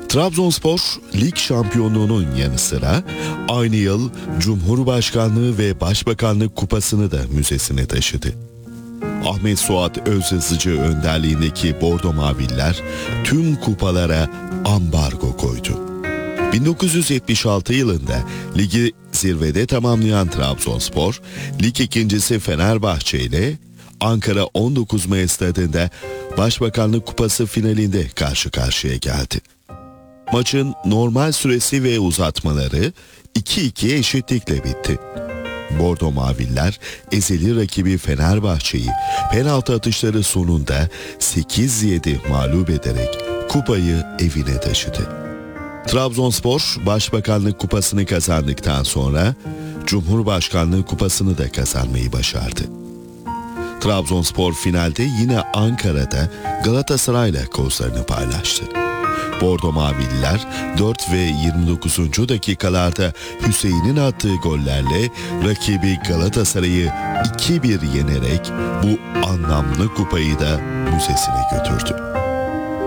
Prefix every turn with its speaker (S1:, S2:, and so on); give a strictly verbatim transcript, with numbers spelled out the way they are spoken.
S1: Trabzonspor, lig şampiyonluğunun yanı sıra aynı yıl Cumhurbaşkanlığı ve Başbakanlık kupasını da müzesine taşıdı. Ahmet Suat Özyazıcı önderliğindeki Bordo Maviller tüm kupalara ambargo koydu. bin dokuz yüz yetmiş altı yılında ligi zirvede tamamlayan Trabzonspor, lig ikincisi Fenerbahçe ile Ankara on dokuz Mayıs stadında Başbakanlık Kupası finalinde karşı karşıya geldi. Maçın normal süresi ve uzatmaları iki iki eşitlikle bitti. Bordo Maviller ezeli rakibi Fenerbahçe'yi penaltı atışları sonunda sekiz yedi mağlup ederek kupayı evine taşıdı. Trabzonspor Başbakanlık Kupası'nı kazandıktan sonra Cumhurbaşkanlığı Kupası'nı da kazanmayı başardı. Trabzonspor finalde yine Ankara'da Galatasaray'la kozlarını paylaştı. Bordo Mavililer dört ve yirmi dokuzuncu dakikalarda Hüseyin'in attığı gollerle rakibi Galatasaray'ı iki bir yenerek bu anlamlı kupayı da müzesine götürdü.